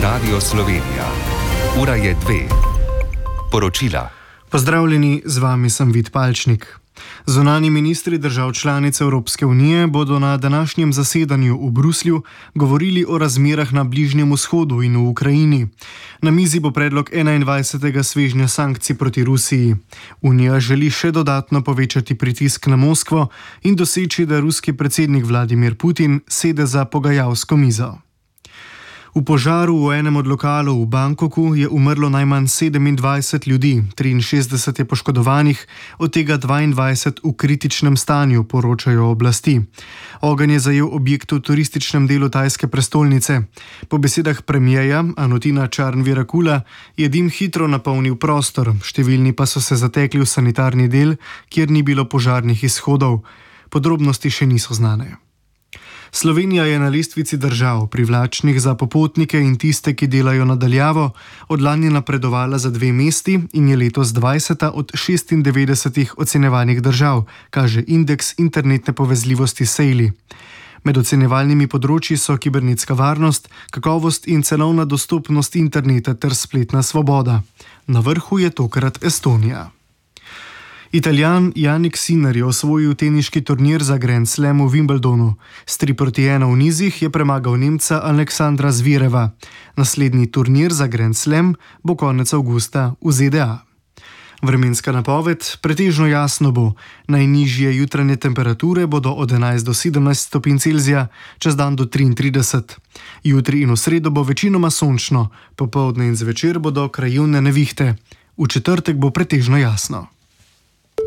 Radio Slovenija. Ura je 2. Poročila. Pozdravljeni, z vami sem Vid Palčnik. Zunanji ministri držav članic Evropske unije bodo na današnjem zasedanju v Bruslju govorili o razmerah na Bližnjem vzhodu in v Ukrajini. Na mizi bo predlog 21. svežnja sankcij proti Rusiji. Unija želi še dodatno povečati pritisk na Moskvo in doseči, da ruski predsednik Vladimir Putin sede za pogajalsko mizo. V požaru v enem od lokalov v Bangkoku je umrlo najmanj 27 ljudi, 63 je poškodovanih, od tega 22 v kritičnem stanju, poročajo oblasti. Ogenj je zajel objekt v turističnem delu tajske prestolnice. Po besedah premierja Anutina Charnvirakula je dim hitro napolnil prostor, številni pa so se zatekli v sanitarni del, kjer ni bilo požarnih izhodov. Podrobnosti še niso znane. Slovenija je na lestvici držav, privlačnih za popotnike in tiste, ki delajo na daljavo, od lani napredovala za 2 mesti in je letos 20. od 96 ocenjevanih držav, kaže indeks internetne povezljivosti SEILI. Med ocenjevalnimi področji so kibernetska varnost, kakovost in cenovna dostopnost interneta ter spletna svoboda. Na vrhu je tokrat Estonija. Italijan Jannik Sinner je osvojil teniški turnir za Grand Slam v Wimbledonu. S 3-1 v nizih je premagal Nemca Aleksandra Zvireva. Naslednji turnir za Grand Slam bo konec avgusta v ZDA. Vremenska napoved: pretežno jasno bo. Najnižje jutranje temperature bodo od 11 do 17 stopinj Celzija, čez dan do 33. Jutri in v sredo bo večinoma sončno, popoldne in zvečer bodo krajevne nevihte. V četrtek bo pretežno jasno.